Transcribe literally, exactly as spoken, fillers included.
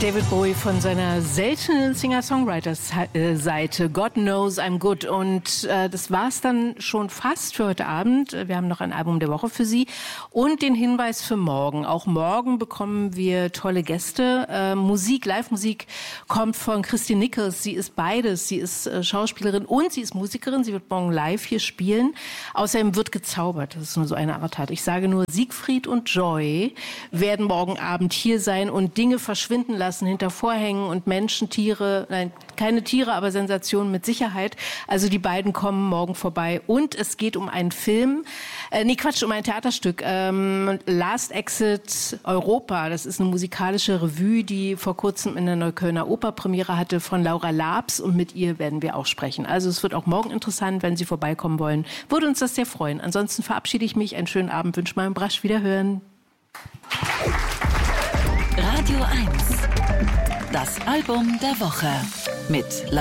David Bowie von seiner seltenen Singer-Songwriter-Seite. God knows I'm good. Und äh, das war's dann schon fast für heute Abend. Wir haben noch ein Album der Woche für Sie und den Hinweis für morgen. Auch morgen bekommen wir tolle Gäste. Äh, Musik, Live-Musik kommt von Christine Nichols. Sie ist beides. Sie ist äh, Schauspielerin und sie ist Musikerin. Sie wird morgen live hier spielen. Außerdem wird gezaubert. Das ist nur so eine Art. Ich sage nur, Siegfried und Joy werden morgen Abend hier sein und Dinge verschwinden lassen hinter Vorhängen und Menschen, Tiere, nein, keine Tiere, aber Sensationen mit Sicherheit. Also die beiden kommen morgen vorbei und es geht um einen Film, äh, nee Quatsch, um ein Theaterstück, ähm, Last Exit Europa. Das ist eine musikalische Revue, die vor kurzem in der Neuköllner Oper Premiere hatte von Laura Labs und mit ihr werden wir auch sprechen. Also es wird auch morgen interessant, wenn Sie vorbeikommen wollen. Würde uns das sehr freuen. Ansonsten verabschiede ich mich, einen schönen Abend, wünsche mal einen Brasch, wiederhören. Radio eins. Das Album der Woche mit